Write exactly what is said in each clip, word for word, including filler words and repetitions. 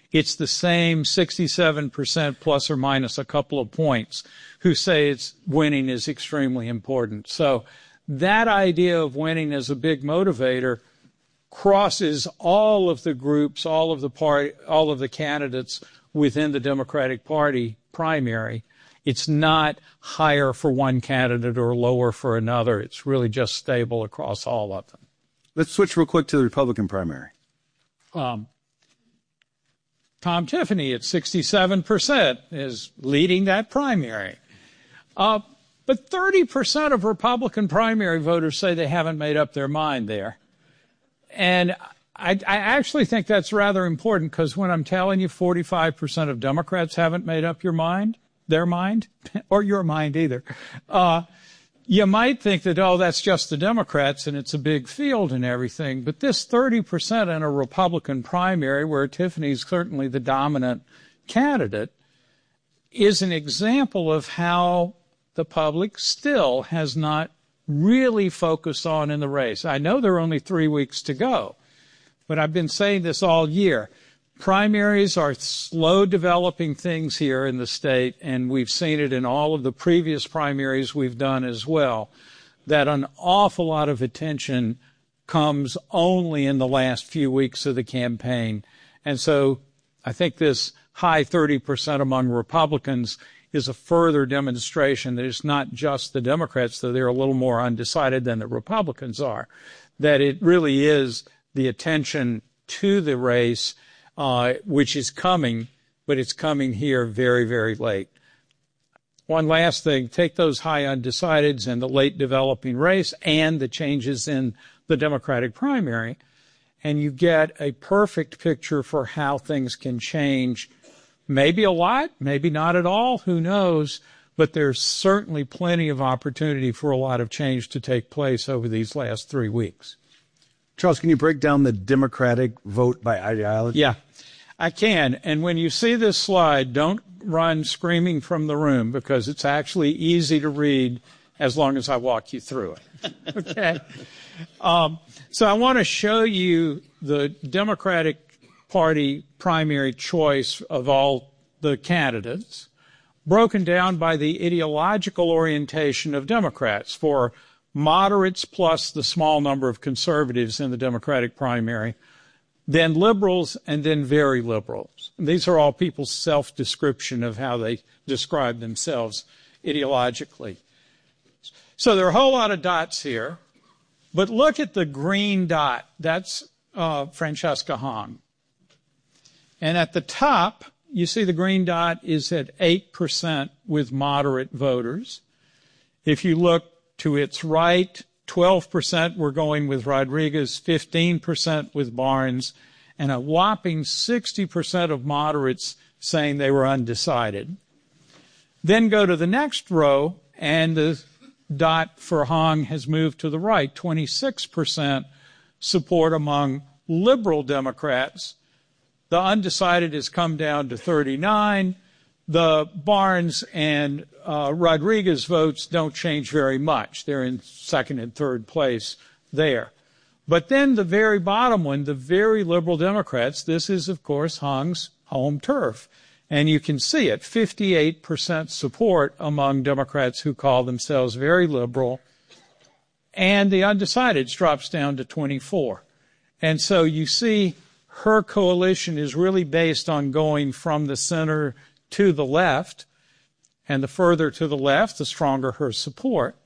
it's the same sixty-seven percent plus or minus a couple of points who say it's winning is extremely important. So that idea of winning as a big motivator crosses all of the groups, all of the party, all of the candidates within the Democratic Party primary. It's not higher for one candidate or lower for another. It's really just stable across all of them. Let's switch real quick to the Republican primary. Um, Tom Tiffany at sixty-seven percent is leading that primary. Uh, but thirty percent of Republican primary voters say they haven't made up their mind there. And I, I actually think that's rather important, because when I'm telling you forty-five percent of Democrats haven't made up your mind, their mind, or your mind either, uh, you might think that, oh, that's just the Democrats and it's a big field and everything. But this thirty percent in a Republican primary, where Tiffany's certainly the dominant candidate, is an example of how the public still has not really focused on in the race. I know there are only three weeks to go, but I've been saying this all year. Primaries are slow developing things here in the state, and we've seen it in all of the previous primaries we've done as well, that an awful lot of attention comes only in the last few weeks of the campaign. And so I think this high thirty percent among Republicans is a further demonstration that it's not just the Democrats, though they're a little more undecided than the Republicans are, that it really is the attention to the race, uh, which is coming, but it's coming here very, very late. One last thing, take those high undecideds and the late developing race and the changes in the Democratic primary, and you get a perfect picture for how things can change. Maybe a lot, maybe not at all, who knows, but there's certainly plenty of opportunity for a lot of change to take place over these last three weeks. Charles, can you break down the Democratic vote by ideology? Yeah, I can. And when you see this slide, don't run screaming from the room, because it's actually easy to read as long as I walk you through it. Okay? um, so I want to show you the Democratic Party primary choice of all the candidates, broken down by the ideological orientation of Democrats, for moderates plus the small number of conservatives in the Democratic primary, then liberals, and then very liberals. And these are all people's self-description of how they describe themselves ideologically. So there are a whole lot of dots here, but look at the green dot. That's uh, Francesca Hong. And at the top, you see the green dot is at eight percent with moderate voters. If you look to its right, twelve percent were going with Rodriguez, fifteen percent with Barnes, and a whopping sixty percent of moderates saying they were undecided. Then go to the next row, and the dot for Hong has moved to the right, twenty-six percent support among liberal Democrats. The undecided has come down to thirty-nine. The Barnes and uh, Rodriguez votes don't change very much. They're in second and third place there. But then the very bottom one, the very liberal Democrats, this is, of course, Hong's home turf. And you can see it, fifty-eight percent support among Democrats who call themselves very liberal. And the undecideds drops down to twenty-four. And so you see her coalition is really based on going from the center to the left, and the further to the left, the stronger her support.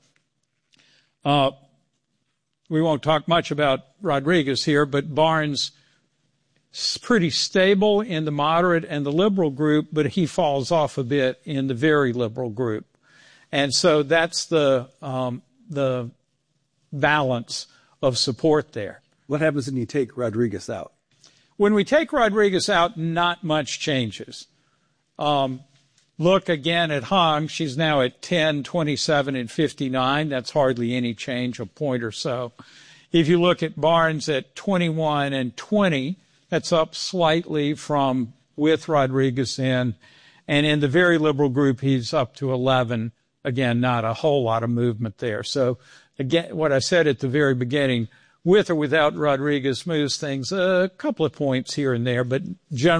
Uh, we won't talk much about Rodriguez here, but Barnes is pretty stable in the moderate and the liberal group, but he falls off a bit in the very liberal group. And so that's the um, the balance of support there. What happens when you take Rodriguez out? When we take Rodriguez out, not much changes. Um, look again at Hong. She's now at ten, twenty-seven, and fifty-nine. That's hardly any change, a point or so. If you look at Barnes at twenty-one and twenty, that's up slightly from with Rodriguez in. And in the very liberal group, he's up to eleven. Again, not a whole lot of movement there. So, again, what I said at the very beginning, with or without Rodriguez moves things a couple of points here and there, but generally